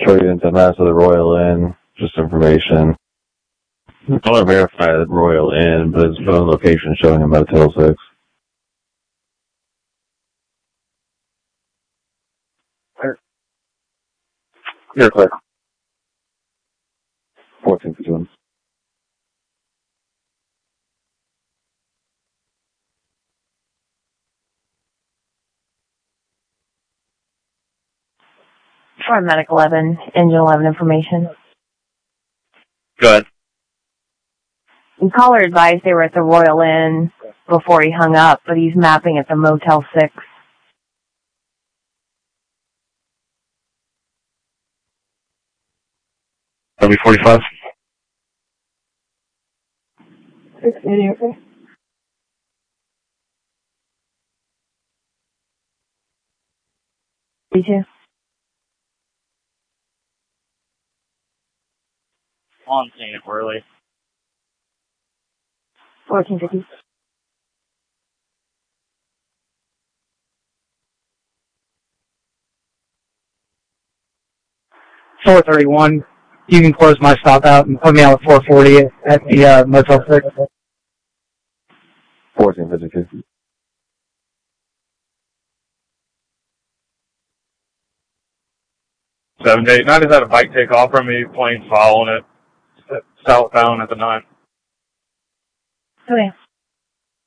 Traded into Mass of the Royal Inn. Just information. I want to verify the Royal Inn, but his phone location showing him Motel 6. You're clear. 1451. Paramedic 11, Engine 11 information. Go ahead. The caller advised they were at the Royal Inn before he hung up, but he's mapping at the Motel 6. W45. 680, okay. B2. On scene at Worley. 1450. .431. You can close my stop out and put me out at 440 at the Motel 6. 1452. Seven to eight. I just had a bike take off from me, plane following it, southbound at the 9. Okay.